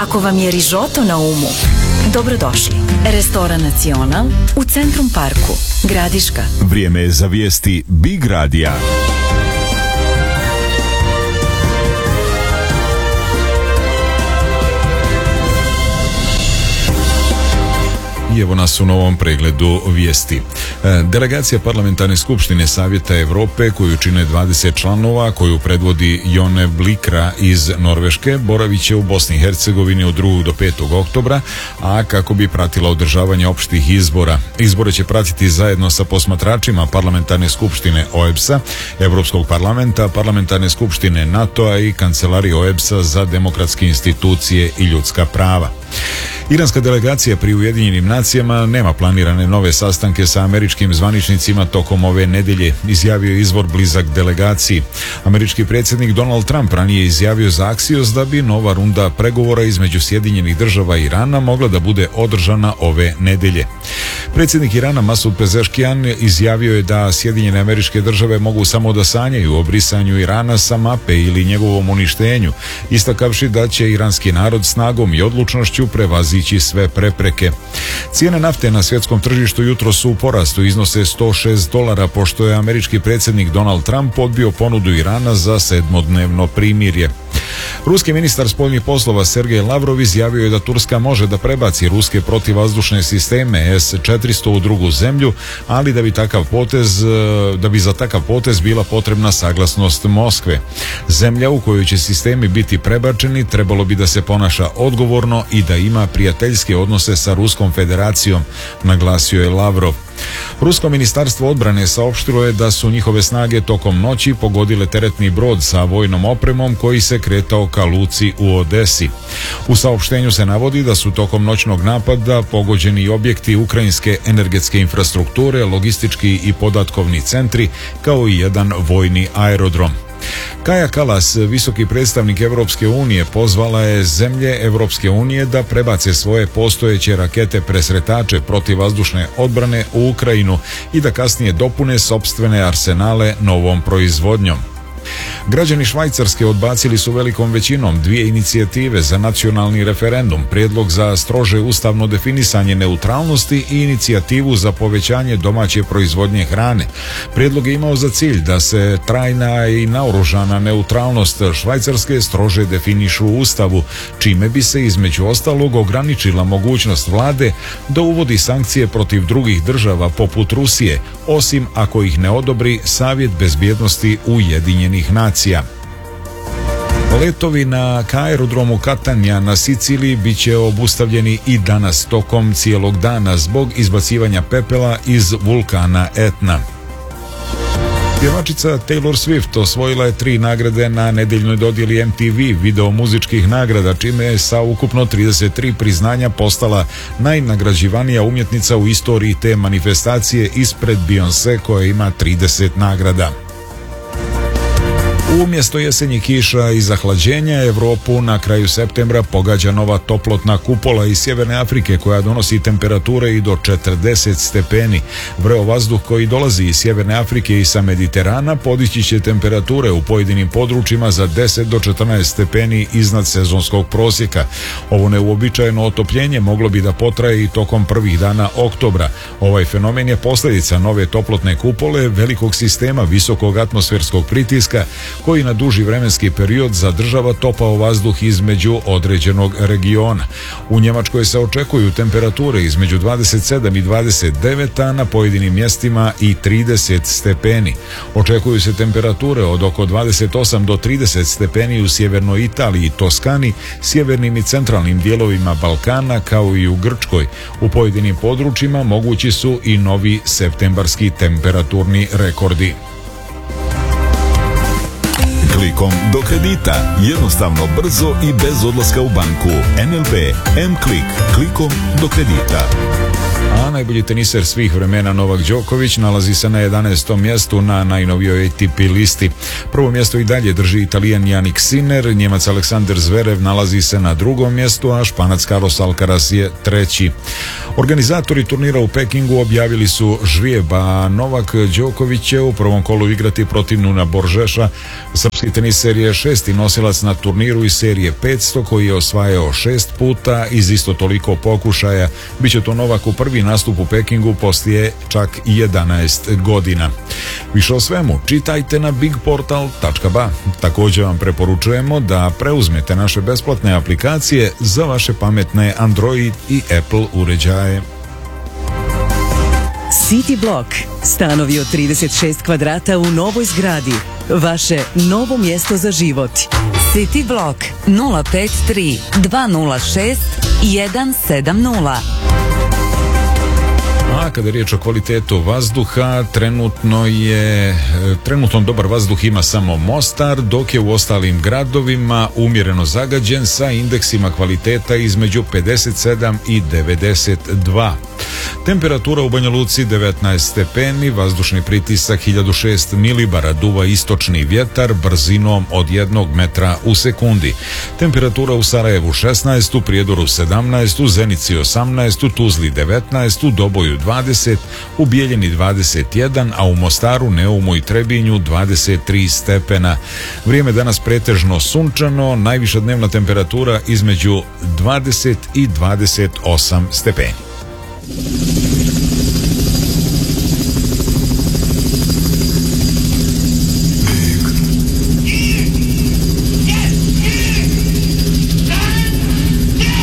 Ako vam je rižoto na umu, dobrodošli. Restoran Nacional u Centrum Parku, Gradiška. Vrijeme je za vijesti Big Radija. I evo nas u novom pregledu vijesti. Delegacija Parlamentarne skupštine Savjeta Europe, koju čine 20 članova, koju predvodi Jone Blikra iz Norveške, boravit će u Bosni i Hercegovini od 2. do 5. oktobra, a kako bi pratila održavanje opštih izbora. Izbore će pratiti zajedno sa posmatračima Parlamentarne skupštine OEBS-a, Europskog parlamenta, Parlamentarne skupštine NATO-a i Kancelarije OEBS-a za demokratske institucije i ljudska prava. Iranska delegacija pri Ujedinjenim nacijama nema planirane nove sastanke sa američkim zvaničnicima tokom ove nedelje, izjavio je izvor blizak delegaciji. Američki predsjednik Donald Trump ranije izjavio za Axios da bi nova runda pregovora između Sjedinjenih država i Irana mogla da bude održana ove nedelje. Predsjednik Irana Masud Pezeškijan izjavio je da Sjedinjene Američke Države mogu samo da sanjaju o brisanju Irana sa mape ili njegovom uništenju, istakavši da će iranski narod snagom i odlučnošću prevazići sve prepreke. Cijene nafte na svjetskom tržištu jutros su u porastu, iznose $106, pošto je američki predsjednik Donald Trump odbio ponudu Irana za 7-dnevno primirje. Ruski ministar spoljnih poslova Sergej Lavrov izjavio je da Turska može da prebaci ruske protivvazdušne sisteme S-400 u drugu zemlju, ali da bi za takav potez bila potrebna saglasnost Moskve. Zemlja u kojoj će sistemi biti prebačeni trebalo bi da se ponaša odgovorno i da ima prijateljske odnose sa Ruskom federacijom, naglasio je Lavrov. Rusko ministarstvo odbrane saopštilo je da su njihove snage tokom noći pogodile teretni brod sa vojnom opremom koji se kretao ka luci u Odesi. U saopštenju se navodi da su tokom noćnog napada pogođeni objekti ukrajinske energetske infrastrukture, logistički i podatkovni centri, kao i jedan vojni aerodrom. Kaja Kallas, visoki predstavnik Europske unije, pozvala je zemlje Europske unije da prebace svoje postojeće rakete presretače protivvazdušne odbrane u Ukrajinu i da kasnije dopune sopstvene arsenale novom proizvodnjom. Građani Švajcarske odbacili su velikom većinom dvije inicijative za nacionalni referendum, prijedlog za strože ustavno definisanje neutralnosti i inicijativu za povećanje domaće proizvodnje hrane. Prijedlog je imao za cilj da se trajna i naoružana neutralnost Švajcarske strože definišu u Ustavu, čime bi se između ostalog ograničila mogućnost vlade da uvodi sankcije protiv drugih država poput Rusije, osim ako ih ne odobri Savjet bezbjednosti Ujedinjenih nacija. Letovi na aerodromu Catania na Siciliji bit će obustavljeni i danas tokom cijelog dana zbog izbacivanja pepela iz vulkana Etna. Pjevačica Taylor Swift osvojila je 3 nagrade na nedeljnoj dodjeli MTV video muzičkih nagrada, čime je sa ukupno 33 priznanja postala najnagrađivanija umjetnica u istoriji te manifestacije ispred Beyoncé koja ima 30 nagrada. Umjesto jesenjih kiša i zahlađenja, Europu na kraju septembra pogađa nova toplotna kupola iz Sjeverne Afrike koja donosi temperature i do 40 stepeni. Vreo vazduh koji dolazi iz Sjeverne Afrike i sa Mediterana podići će temperature u pojedinim područjima za 10 do 14 stepeni iznad sezonskog prosjeka. Ovo neuobičajeno otopljenje moglo bi da potraje i tokom prvih dana oktobra. Ovaj fenomen je posljedica nove toplotne kupole velikog sistema visokog atmosferskog pritiska koji na duži vremenski period zadržava topao vazduh između određenog regiona. U Njemačkoj se očekuju temperature između 27 i 29, a na pojedinim mjestima i 30 stepeni. Očekuju se temperature od oko 28 do 30 stepeni u sjevernoj Italiji i Toskani, sjevernim i centralnim dijelovima Balkana kao i u Grčkoj. U pojedinim područjima mogući su i novi septembarski temperaturni rekordi. Klikom do kredita. Jednostavno, brzo i bez odlaska u banku. NLB M-Klik. Klikom do kredita. A najbolji teniser svih vremena Novak Đoković nalazi se na 11. mjestu na najnovijoj ATP listi. Prvo mjesto i dalje drži Italijan Jannik Sinner, Njemac Aleksandar Zverev nalazi se na drugom mjestu, a Španac Carlos Alcaraz je treći. Organizatori turnira u Pekingu objavili su žrijeb, a Novak Đoković će u prvom kolu igrati protiv Nuna Boržeša. Srpski teniser je šesti nosilac na turniru iz serije 500 koji je osvajao 6 puta iz isto toliko pokušaja. Biće to Novaku prvi nastup u Pekingu poslije čak 11 godina. Više o svemu čitajte na bigportal.ba. Također vam preporučujemo da preuzmete naše besplatne aplikacije za vaše pametne Android i Apple uređaje. City Block. Stanovi od 36 kvadrata u novoj zgradi. Vaše novo mjesto za život. City Block 053 206 170. A kada je riječ o kvalitetu vazduha, trenutno dobar vazduh ima samo Mostar, dok je u ostalim gradovima umjereno zagađen sa indeksima kvaliteta između 57 i 92. Temperatura u Banja Luci 19 stepeni, vazdušni pritisak 1006 milibara, duva istočni vjetar brzinom od 1 metra u sekundi. Temperatura u Sarajevu 16, u Prijedoru 17, u Zenici 18, u Tuzli 19, u Doboju 20, u Bijeljini 21, a u Mostaru, Neumu i Trebinju 23 stepena. Vrijeme danas pretežno sunčano, najviša dnevna temperatura između 20 i 28 stepeni.